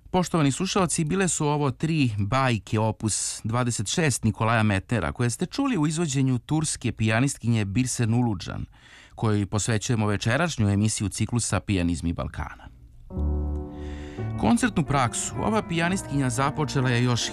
Poštovani slušalci, bile su ovo 3 bajke opus 26 Nikolaja Metnera, koje ste čuli u izvođenju turske pijanistkinje Birsen Ulucan, kojoj posvećujemo večerašnju emisiju ciklusa Pijanizmi Balkana. Koncertnu praksu ova pijanistkinja započela je još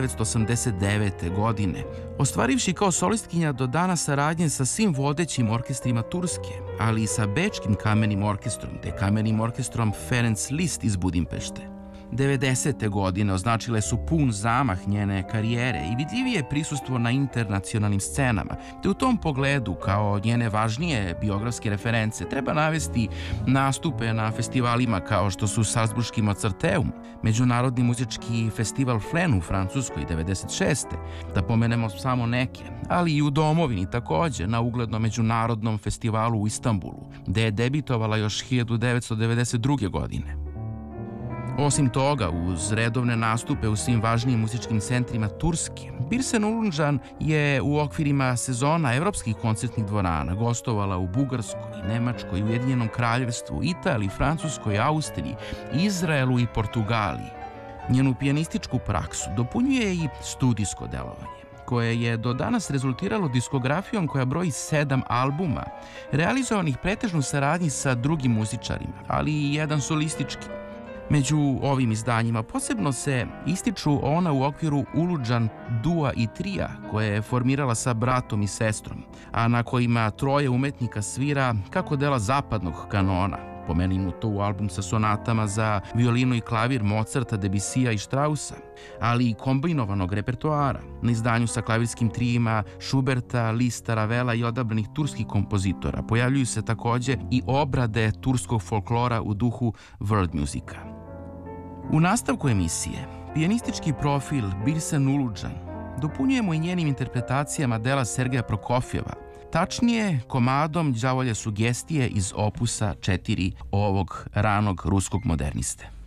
1989. godine, ostvarivši kao solistkinja do dana saradnje sa svim vodećim orkestrima Turske, ali i sa Bečkim kamenim orkestrom te kamenim orkestrom Ferenc Liszt iz Budimpešte. 90. godine označile su pun zamah njene karijere i vidljivije prisustvo na internacionalnim scenama, te u tom pogledu, kao njene važnije biografske reference, treba navesti nastupe na festivalima kao što su Salzburški Mozarteum, Međunarodni muzički festival Flen u Francuskoj 96. Da pomenemo samo neke, ali i u domovini takođe na uglednom međunarodnom festivalu u Istanbulu, gde je debitovala još 1992. godine. Osim toga, uz redovne nastupe u svim važnijim muzičkim centrima Turske, Birsen Ulucan je u okvirima sezona evropskih koncertnih dvorana gostovala u Bugarskoj, Nemačkoj, Ujedinjenom Kraljevstvu, Italiji, Francuskoj, Austriji, Izraelu i Portugaliji. Njenu pijanističku praksu dopunjuje i studijsko delovanje, koje je do danas rezultiralo diskografijom koja broji 7 albuma, realizovanih pretežno u saradnji sa drugim muzičarima, ali i jedan solistički. Među ovim izdanjima posebno se ističu ona u okviru Ulucan dua i trija koje je formirala sa bratom i sestrom, a na kojima 3 umetnika svira kako dela zapadnog kanona, pomenuto u album sa sonatama za violinu i klavir Mozarta, Debussija i Straussa, ali i kombinovanog repertoara na izdanju sa klavirskim trijima Schuberta, Liszta, Ravela i odabranih turskih kompozitora. Pojavljuju se takođe i obrade turskog folklora u duhu world musika. U nastavku emisije, pijanistički profil Birsen Ulucan dopunjujemo i njenim interpretacijama dela Sergeja Prokofjeva, tačnije komadom Đavolje sugestije iz opusa 4 ovog ranog ruskog moderniste.